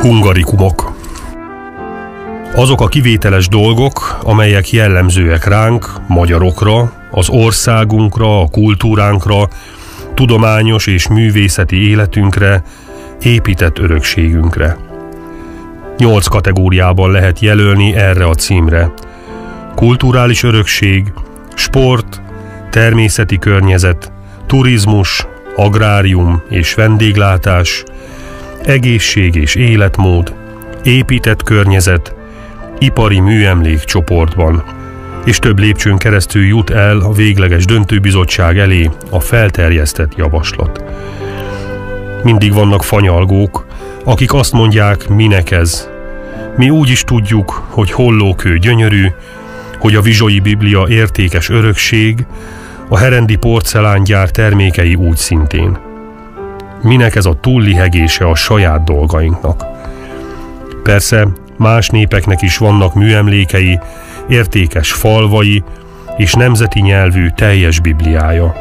Hungarikumok. Azok a kivételes dolgok, amelyek jellemzőek ránk, magyarokra, az országunkra, a kultúránkra, tudományos és művészeti életünkre, épített örökségünkre. 8 kategóriában lehet jelölni erre a címre. Kulturális örökség, sport, természeti környezet, turizmus, agrárium és vendéglátás, egészség és életmód, épített környezet, ipari műemlék csoportban, és több lépcsőn keresztül jut el a végleges döntőbizottság elé a felterjesztett javaslat. Mindig vannak fanyalgók, akik azt mondják, minek ez. Mi úgy is tudjuk, hogy Hollókő gyönyörű, hogy a Vizsoi Biblia értékes örökség, a herendi porcelángyár termékei úgy szintén. Minek ez a túllihegése a saját dolgainknak? Persze, más népeknek is vannak műemlékei, értékes falvai és nemzeti nyelvű teljes bibliája.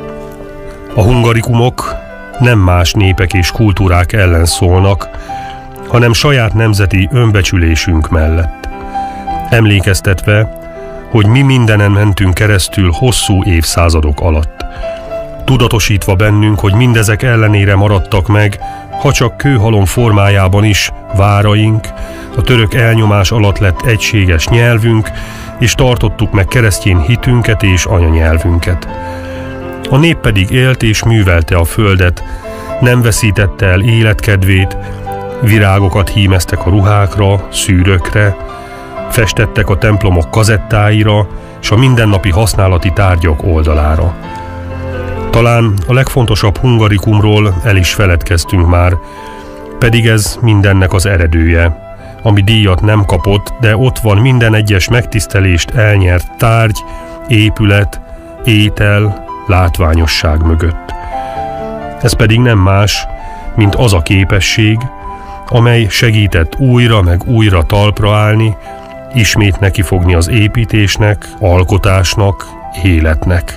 A hungarikumok nem más népek és kultúrák ellen szólnak, hanem saját nemzeti önbecsülésünk mellett. Emlékeztetve, hogy mi mindenen mentünk keresztül hosszú évszázadok alatt. Tudatosítva bennünk, hogy mindezek ellenére maradtak meg, ha csak kőhalom formájában is, váraink, a török elnyomás alatt lett egységes nyelvünk, és tartottuk meg keresztény hitünket és anyanyelvünket. A nép pedig élt és művelte a földet, nem veszítette el életkedvét, virágokat hímeztek a ruhákra, szűrökre, festettek a templomok kazettáira és a mindennapi használati tárgyak oldalára. Talán a legfontosabb hungarikumról el is feledkeztünk már, pedig ez mindennek az eredője, ami díjat nem kapott, de ott van minden egyes megtisztelést elnyert tárgy, épület, étel, látványosság mögött. Ez pedig nem más, mint az a képesség, amely segített újra meg újra talpra állni, ismét nekifogni az építésnek, alkotásnak, életnek.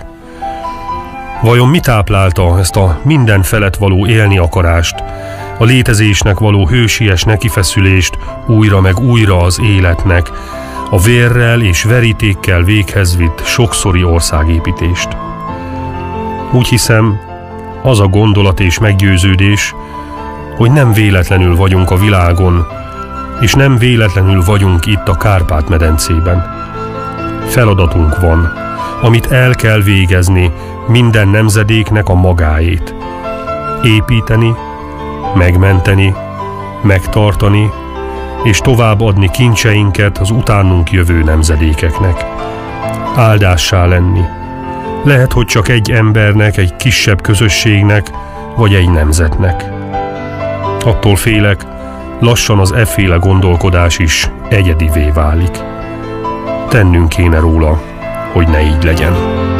Vajon mi táplálta ezt a minden felett való élni akarást, a létezésnek való hősies nekifeszülést újra meg újra az életnek, a vérrel és verítékkel véghez vitt sokszori országépítést? Úgy hiszem, az a gondolat és meggyőződés, hogy nem véletlenül vagyunk a világon, és nem véletlenül vagyunk itt a Kárpát-medencében. Feladatunk van, amit el kell végezni minden nemzedéknek a magáét. Építeni, megmenteni, megtartani, és továbbadni kincseinket az utánunk jövő nemzedékeknek. Áldássá lenni. Lehet, hogy csak egy embernek, egy kisebb közösségnek, vagy egy nemzetnek. Attól félek, lassan az efféle gondolkodás is egyedivé válik. Tennünk kéne róla, hogy ne így legyen.